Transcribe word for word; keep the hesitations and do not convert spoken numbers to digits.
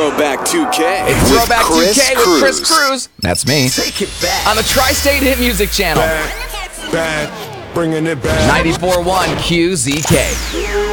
Throwback two K. It's Throwback Chris two K with Cruz. Chris Cruz. That's me. Take it back. On the Tri-State Hit Music Channel. Bad, bad, bringing it back. ninety-four point one Q Z K.